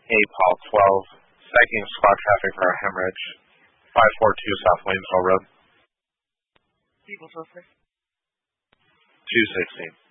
Paul 12, Psyching squad traffic for a hemorrhage, 542 South Waynesville Road. People so 216.